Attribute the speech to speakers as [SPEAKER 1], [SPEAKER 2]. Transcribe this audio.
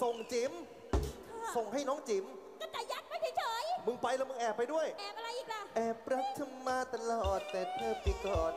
[SPEAKER 1] ส่งจิ๋มส่งให้น้องจิ๋ม
[SPEAKER 2] ก็จะยัดไว้เฉย
[SPEAKER 1] มึงไปแล้วมึงแอบไปด้วย
[SPEAKER 2] ๆแอบอะไรอีกล่ะ
[SPEAKER 1] แอบรักเธอมาตลอดแต่เธอไปกอด